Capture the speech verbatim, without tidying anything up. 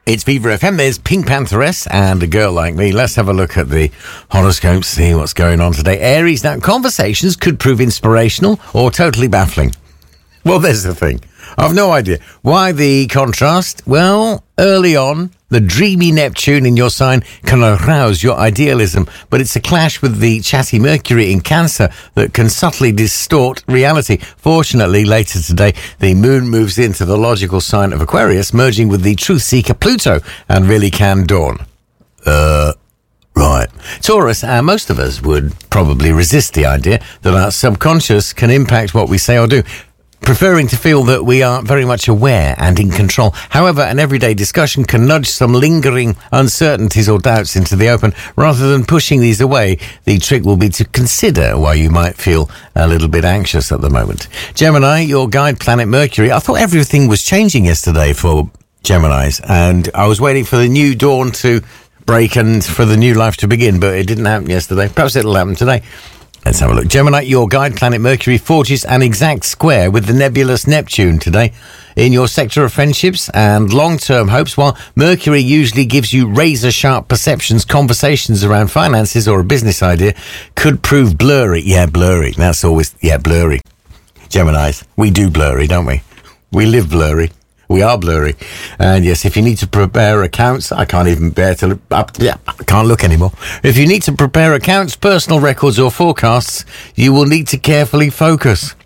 It's Viva F M, there's Pink Pantheress and A Girl Like Me. Let's have a look at the horoscope, see what's going on today. Aries, now conversations could prove inspirational or totally baffling. Well, there's the thing. I've no idea. Why the contrast? Well, early on, the dreamy Neptune in your sign can arouse your idealism, but it's a clash with the chatty Mercury in Cancer that can subtly distort reality. Fortunately, later today, the moon moves into the logical sign of Aquarius, merging with the truth seeker Pluto, and really can dawn. Uh... Right. Taurus, uh, most of us would probably resist the idea that our subconscious can impact what we say or do, preferring to feel that we are very much aware and in control. However, an everyday discussion can nudge some lingering uncertainties or doubts into the open. Rather than pushing these away, the trick will be to consider why you might feel a little bit anxious at the moment. Gemini, your guide planet Mercury. I thought everything was changing yesterday for Geminis, and I was waiting for the new dawn to break and for the new life to begin, but it didn't happen yesterday. Perhaps it'll happen today. Let's have a look. Gemini, your guide planet Mercury forges an exact square with the nebulous Neptune today in your sector of friendships and long-term hopes. While Mercury usually gives you razor-sharp perceptions, conversations around finances or a business idea could prove blurry. Yeah, blurry. That's always, yeah, blurry. Geminis, we do blurry, don't we? We live blurry. We are blurry. And yes, if you need to prepare accounts, I can't even bear to look up. Yeah, I can't look anymore. If you need to prepare accounts, personal records or forecasts, you will need to carefully focus.